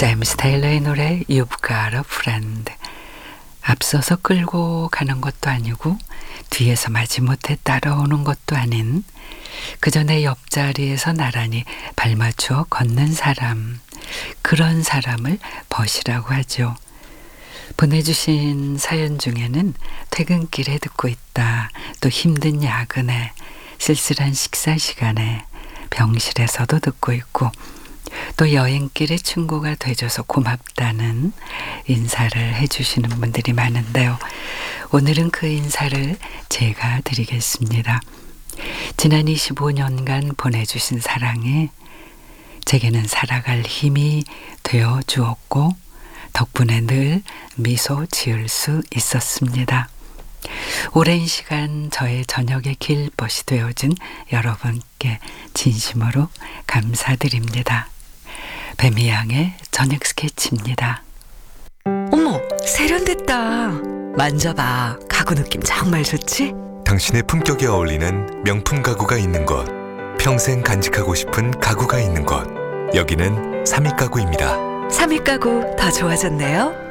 제임스 테일러의 노래 You've Got a Friend. 앞서서 끌고 가는 것도 아니고 뒤에서 마지못해 따라오는 것도 아닌 그저 내 옆자리에서 나란히 발맞추어 걷는 사람, 그런 사람을 벗이라고 하죠. 보내주신 사연 중에는 퇴근길에 듣고 있다, 또 힘든 야근에, 쓸쓸한 식사 시간에, 병실에서도 듣고 있고, 또 여행길의 친구가 돼줘서 고맙다는 인사를 해주시는 분들이 많은데요. 오늘은 그 인사를 제가 드리겠습니다. 지난 25년간 보내주신 사랑에 제게는 살아갈 힘이 되어 주었고 덕분에 늘 미소 지을 수 있었습니다. 오랜 시간 저의 저녁의 길벗이 되어준 여러분께 진심으로 감사드립니다. 뱀이양의 저녁 스케치입니다. 어머, 세련됐다. 만져봐. 가구 느낌 정말 좋지? 당신의 품격에 어울리는 명품 가구가 있는 곳, 평생 간직하고 싶은 가구가 있는 곳, 여기는 삼익가구입니다. 삼익 가구 더 좋아졌네요.